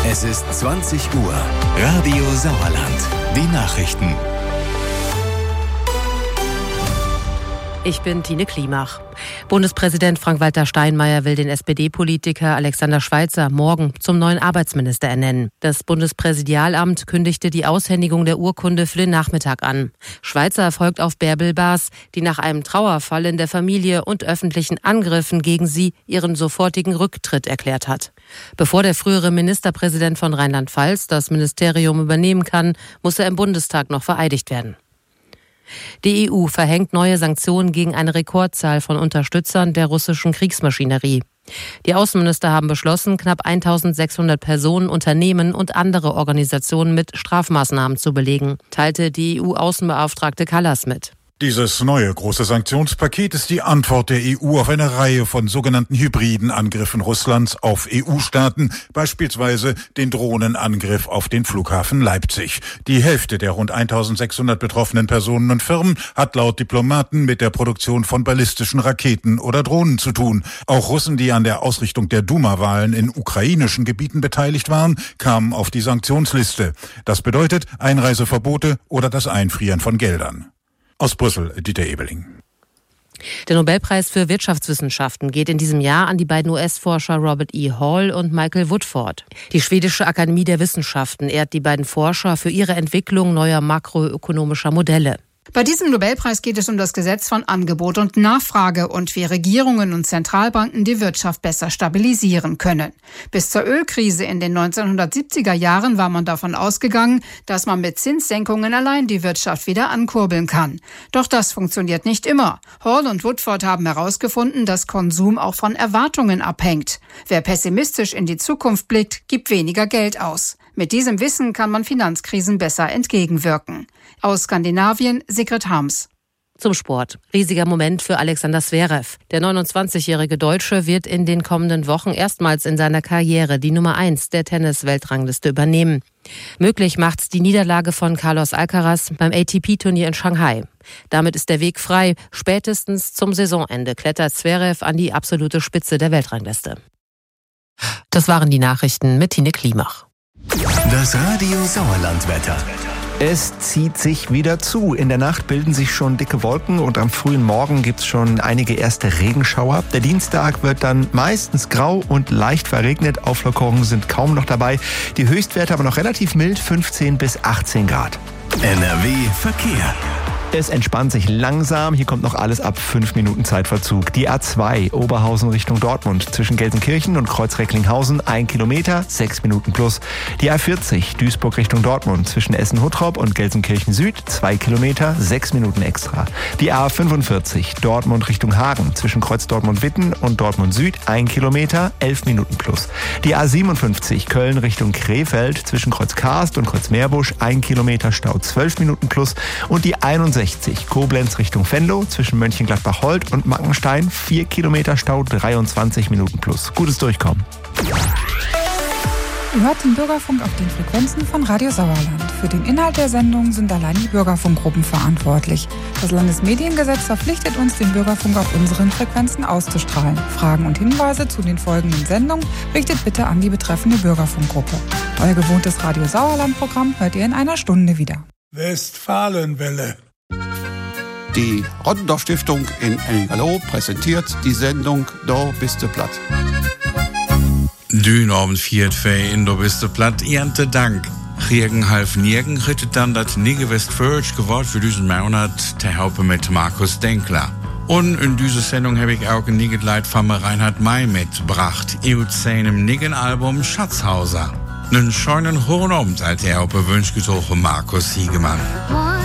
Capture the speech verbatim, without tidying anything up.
Es ist zwanzig Uhr. Radio Sauerland. Die Nachrichten. Ich bin Tine Klimach. Bundespräsident Frank-Walter Steinmeier will den S P D-Politiker Alexander Schweitzer morgen zum neuen Arbeitsminister ernennen. Das Bundespräsidialamt kündigte die Aushändigung der Urkunde für den Nachmittag an. Schweitzer folgt auf Bärbel Baas, die nach einem Trauerfall in der Familie und öffentlichen Angriffen gegen sie ihren sofortigen Rücktritt erklärt hat. Bevor der frühere Ministerpräsident von Rheinland-Pfalz das Ministerium übernehmen kann, muss er im Bundestag noch vereidigt werden. Die E U verhängt neue Sanktionen gegen eine Rekordzahl von Unterstützern der russischen Kriegsmaschinerie. Die Außenminister haben beschlossen, knapp eintausendsechshundert Personen, Unternehmen und andere Organisationen mit Strafmaßnahmen zu belegen, teilte die E U-Außenbeauftragte Kallas mit. Dieses neue große Sanktionspaket ist die Antwort der E U auf eine Reihe von sogenannten hybriden Angriffen Russlands auf E U-Staaten, beispielsweise den Drohnenangriff auf den Flughafen Leipzig. Die Hälfte der rund eintausendsechshundert betroffenen Personen und Firmen hat laut Diplomaten mit der Produktion von ballistischen Raketen oder Drohnen zu tun. Auch Russen, die an der Ausrichtung der Duma-Wahlen in ukrainischen Gebieten beteiligt waren, kamen auf die Sanktionsliste. Das bedeutet Einreiseverbote oder das Einfrieren von Geldern. Aus Brüssel, Dieter Ebeling. Der Nobelpreis für Wirtschaftswissenschaften geht in diesem Jahr an die beiden U S-Forscher Robert E. Hall und Michael Woodford. Die Schwedische Akademie der Wissenschaften ehrt die beiden Forscher für ihre Entwicklung neuer makroökonomischer Modelle. Bei diesem Nobelpreis geht es um das Gesetz von Angebot und Nachfrage und wie Regierungen und Zentralbanken die Wirtschaft besser stabilisieren können. Bis zur Ölkrise in den neunzehnhundertsiebziger Jahren war man davon ausgegangen, dass man mit Zinssenkungen allein die Wirtschaft wieder ankurbeln kann. Doch das funktioniert nicht immer. Hall und Woodford haben herausgefunden, dass Konsum auch von Erwartungen abhängt. Wer pessimistisch in die Zukunft blickt, gibt weniger Geld aus. Mit diesem Wissen kann man Finanzkrisen besser entgegenwirken. Aus Skandinavien, Sigrid Harms. Zum Sport. Riesiger Moment für Alexander Zverev. Der neunundzwanzigjährige Deutsche wird in den kommenden Wochen erstmals in seiner Karriere die Nummer eins der Tennis-Weltrangliste übernehmen. Möglich macht's die Niederlage von Carlos Alcaraz beim A T P-Turnier in Shanghai. Damit ist der Weg frei. Spätestens zum Saisonende klettert Zverev an die absolute Spitze der Weltrangliste. Das waren die Nachrichten mit Tine Klimach. Das Radio Sauerland-Wetter. Es zieht sich wieder zu. In der Nacht bilden sich schon dicke Wolken und am frühen Morgen gibt's schon einige erste Regenschauer. Der Dienstag wird dann meistens grau und leicht verregnet. Auflockerungen sind kaum noch dabei. Die Höchstwerte aber noch relativ mild, fünfzehn bis achtzehn Grad. N R W Verkehr. Es entspannt sich langsam. Hier kommt noch alles ab fünf Minuten Zeitverzug. Die A zwei Oberhausen Richtung Dortmund zwischen Gelsenkirchen und Kreuz-Recklinghausen ein Kilometer, sechs Minuten plus. Die A vierzig Duisburg Richtung Dortmund zwischen Essen-Huttrop und Gelsenkirchen Süd zwei Kilometer, sechs Minuten extra. Die A fünfundvierzig Dortmund Richtung Hagen zwischen Kreuz Dortmund-Witten und Dortmund Süd ein Kilometer, elf Minuten plus. Die A siebenundfünfzig Köln Richtung Krefeld zwischen Kreuz Karst und Kreuz Meerbusch ein Kilometer Stau, zwölf Minuten plus. Und die einundsechzig Koblenz Richtung Venlo zwischen Mönchengladbach-Holt und Mackenstein vier Kilometer Stau, dreiundzwanzig Minuten plus. Gutes Durchkommen. Ihr hört den Bürgerfunk auf den Frequenzen von Radio Sauerland. Für den Inhalt der Sendung sind allein die Bürgerfunkgruppen verantwortlich. Das Landesmediengesetz verpflichtet uns, den Bürgerfunk auf unseren Frequenzen auszustrahlen. Fragen und Hinweise zu den folgenden Sendungen richtet bitte an die betreffende Bürgerfunkgruppe. Euer gewohntes Radio Sauerland-Programm hört ihr in einer Stunde wieder. Westfalenwelle. Die Rottendorf Stiftung in Ennigerloh präsentiert die Sendung Do bist du platt. Dün abend viert fei in Do bist du platt, ernte Dank. Regen half Nirgen rittet dann das Nigge Westfölsch geworden für diesen Monat der Haupe mit Markus Denkler. Und in dieser Sendung habe ich auch ein Nigget-Lied von Reinhard May mitgebracht, aus seinem Niggen-Album Schatzhauser. Einen schönen hohen Abend, als der Haupe wünscht Markus Siegemann.